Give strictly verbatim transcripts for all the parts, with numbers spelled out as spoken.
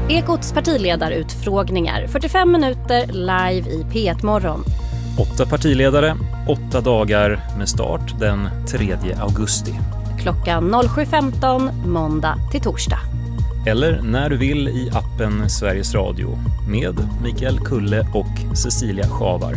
Ekots partiledarutfrågningar, fyrtiofem minuter live i P ett-morgon. Åtta partiledare, åtta dagar med start den tredje augusti. Klockan sju femton, måndag till torsdag. Eller när du vill i appen Sveriges Radio med Mikael Kulle och Cecilia Schavar.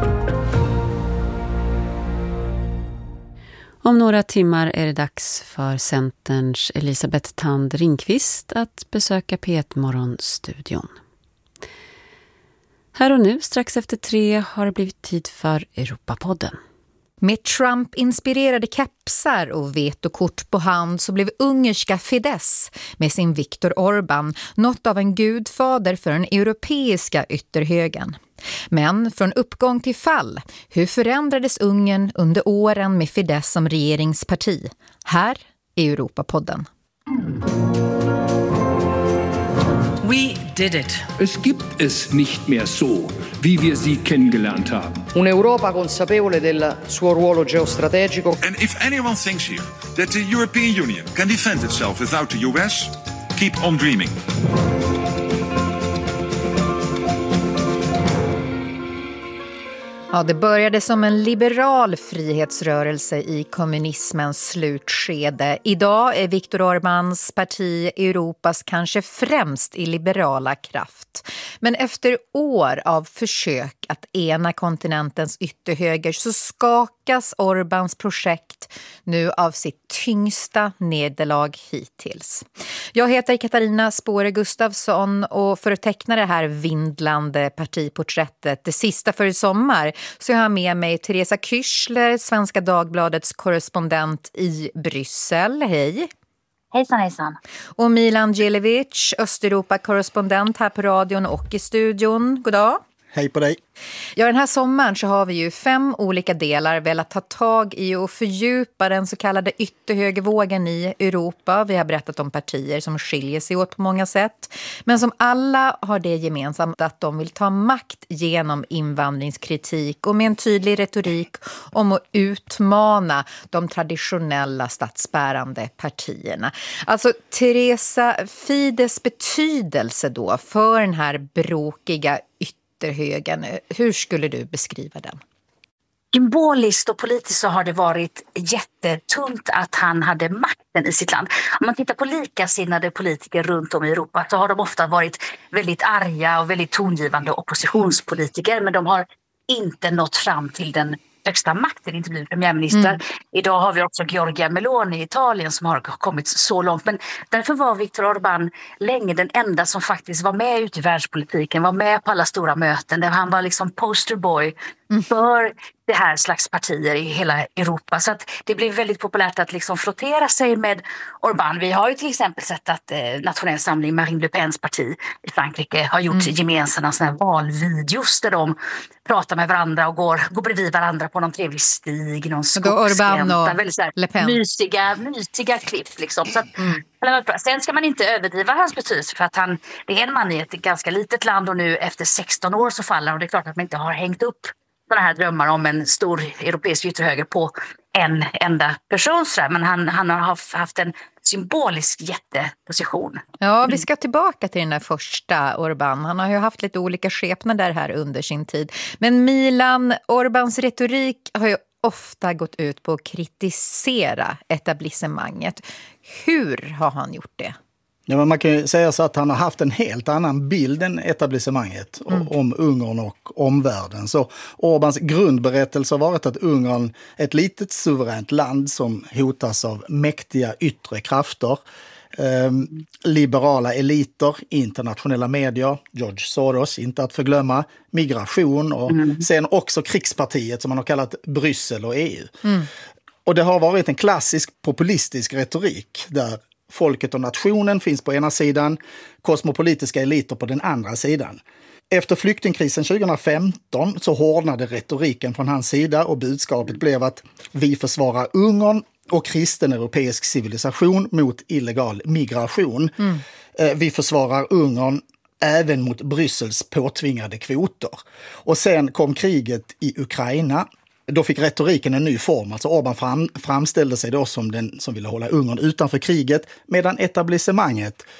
Om några timmar är det dags för Centerns Elisabeth Thand Ringqvist att besöka P ett-morgonstudion. Här och nu, strax efter tre, har det blivit tid för Europapodden. Med Trump-inspirerade kepsar och vetokort på hand så blev ungerska Fidesz med sin Viktor Orbán något av en gudfader för den europeiska ytterhögen. Men från uppgång till fall, hur förändrades Ungern under åren med Fidesz som regeringsparti? Här är Europapodden. We did it. Es gibt es nicht mehr so, wie wir sie kennengelernt haben. Un'Europa consapevole del suo ruolo geostrategico. And if anyone thinks here that the European Union can defend itself without the U S, keep on dreaming. Ja, det började som en liberal frihetsrörelse i kommunismens slutskede. Idag är Viktor Orbáns parti Europas kanske främst i liberala kraft. Men efter år av försök att ena kontinentens ytterhöger så skakas Orbáns projekt nu av sitt tyngsta nederlag hittills. Jag heter Katarina Spåre Gustafsson och för att teckna det här vindlande partiporträttet, det sista för i sommar, så jag har med mig Teresa Kyschler, Svenska Dagbladets korrespondent i Bryssel. Hej! Hejsan, hejsan. Och Milan Djelevic, Östeuropa-korrespondent här på radion och i studion. God dag. Hej på dig. Ja, den här sommaren så har vi ju fem olika delar velat ta tag i och fördjupa den så kallade ytterhögervågen i Europa. Vi har berättat om partier som skiljer sig åt på många sätt, men som alla har det gemensamt att de vill ta makt genom invandringskritik och med en tydlig retorik om att utmana de traditionella statsbärande partierna. Alltså Teresa, Fidesz betydelse då för den här bråkiga ytterhögern, högen. Hur skulle du beskriva den? Symboliskt och politiskt så har det varit jättetungt att han hade makten i sitt land. Om man tittar på likasinnade politiker runt om i Europa så har de ofta varit väldigt arga och väldigt tongivande oppositionspolitiker, men de har inte nått fram till den högsta makten, inte blivit premiärminister. Mm. Idag har vi också Giorgia Meloni i Italien som har kommit så långt. Men därför var Viktor Orbán länge den enda som faktiskt var med ute i världspolitiken, var med på alla stora möten där han var liksom posterboy mm. för det här slags partier i hela Europa. Så att det blev väldigt populärt att liksom frottera sig med Orbán. Vi har ju till exempel sett att eh, Nationell samling, Marine Le Pens parti i Frankrike, har gjort mm. gemensamma såna här valvideos där de pratar med varandra och går, går bredvid varandra på någon trevlig stig, någon skogsglänta. Väldigt så här mysiga, mysiga klipp liksom. Så att, mm. Sen ska man inte överdriva hans betydelse för att han, det är en man i ett ganska litet land och nu efter sexton år så faller, och det är klart att man inte har hängt upp sådana här drömmar om en stor europeisk ytterhöger på en enda person. Men han, han har haft en symbolisk jätteposition. Ja, vi ska tillbaka till den där första Orbán. Han har ju haft lite olika skepnader här under sin tid. Men Milan, Orbáns retorik har ju ofta gått ut på att kritisera etablissemanget. Hur har han gjort det? Ja, men man kan ju säga så att han har haft en helt annan bild än etablissemanget mm. om Ungern och omvärlden. Så Orbáns grundberättelse har varit att Ungern är ett litet suveränt land som hotas av mäktiga yttre krafter. Eh, liberala eliter, internationella medier, George Soros, inte att förglömma, migration och mm. sen också krigspartiet som man har kallat Bryssel och E U. Mm. Och det har varit en klassisk populistisk retorik där folket och nationen finns på ena sidan, kosmopolitiska eliter på den andra sidan. Efter flyktingkrisen tjugohundrafemton så hårdnade retoriken från hans sida och budskapet blev att vi försvarar Ungern och kristen europeisk civilisation mot illegal migration. Mm. Vi försvarar Ungern även mot Bryssels påtvingade kvoter. Och sen kom kriget i Ukraina. Då fick retoriken en ny form. Alltså Orbán fram, framställde sig då som den som ville hålla Ungern utanför kriget, medan etablissemanget